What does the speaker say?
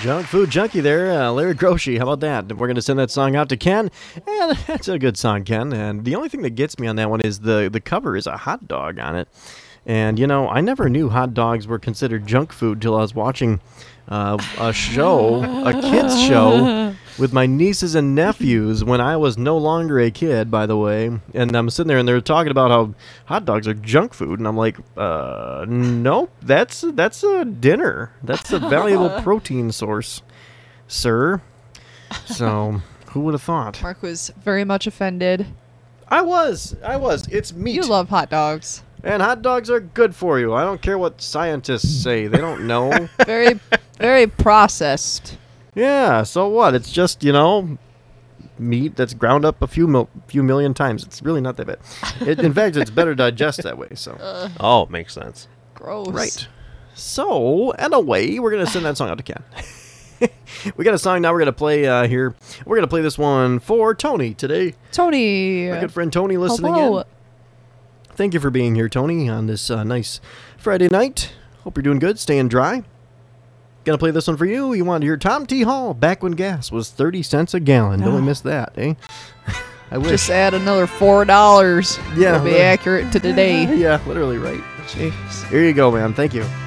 Junk Food Junkie there, Larry Groshi. How about that? We're going to send that song out to Ken. And that's a good song, Ken. And the only thing that gets me on that one is the cover is a hot dog on it. And, you know, I never knew hot dogs were considered junk food till I was watching a kid's show with my nieces and nephews when I was no longer a kid, by the way. And I'm sitting there and they're talking about how hot dogs are junk food. And I'm like, nope, that's a dinner. That's a valuable protein source, sir. So who would have thought? Mark was very much offended. I was. It's meat. You love hot dogs. And hot dogs are good for you. I don't care what scientists say. They don't know. Very, very processed. Yeah, so what? It's just, you know, meat that's ground up a few million times. It's really not that bad. In fact, it's better digest that way. So, Oh, makes sense. Gross. right. So, anyway, we're going to send that song out to Ken. We got a song now we're going to play here. We're going to play this one for Tony today. Tony. My good friend Tony listening Hello. in. Thank you for being here, Tony, on this nice Friday night. Hope you're doing good, staying dry. Gonna play this one for you. You want to hear Tom T. Hall, back when gas was 30 cents a gallon. Don't we miss that, eh? I wish. Just add another $4. Yeah. To be accurate to today. Yeah, literally right. Jeez. Here you go, man. Thank you.